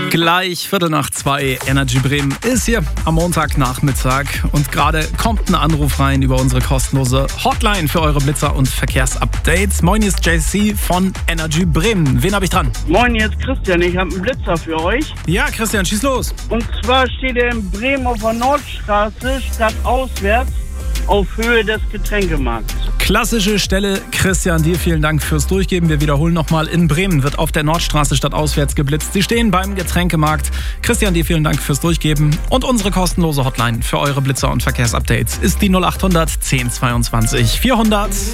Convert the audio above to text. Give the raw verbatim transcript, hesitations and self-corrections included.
Gleich Viertel nach zwei, Energy Bremen ist hier am Montagnachmittag und gerade kommt ein Anruf rein über unsere kostenlose Hotline für eure Blitzer- und Verkehrsupdates. Moin, hier ist J C von Energy Bremen. Wen habe ich dran? Moin, hier ist Christian. Ich habe einen Blitzer für euch. Ja, Christian, schieß los. Und zwar steht er in Bremen auf der Nordstraße, stadtauswärts, auf Höhe des Getränkemarkts. Klassische Stelle. Christian, dir vielen Dank fürs Durchgeben. Wir wiederholen nochmal. In Bremen wird auf der Nordstraße stadtauswärts geblitzt. Sie stehen beim Getränkemarkt. Christian, dir vielen Dank fürs Durchgeben. Und unsere kostenlose Hotline für eure Blitzer- und Verkehrsupdates ist die null acht hundert zehn zweiundzwanzig vierhundert.